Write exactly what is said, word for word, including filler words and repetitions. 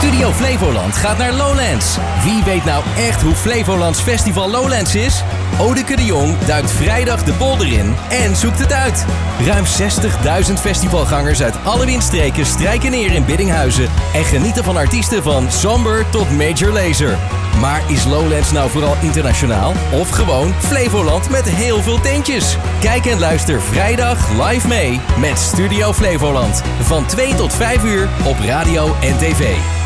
Studio Flevoland gaat naar Lowlands. Wie weet nou echt hoe Flevolands festival Lowlands is? Odeke de Jong duikt vrijdag de polder in en zoekt het uit. Ruim zestigduizend festivalgangers uit alle windstreken strijken neer in Biddinghuizen en genieten van artiesten van Somber tot Major Lazer. Maar is Lowlands nou vooral internationaal of gewoon Flevoland met heel veel tentjes? Kijk en luister vrijdag live mee met Studio Flevoland. Van twee tot vijf uur op radio en tv.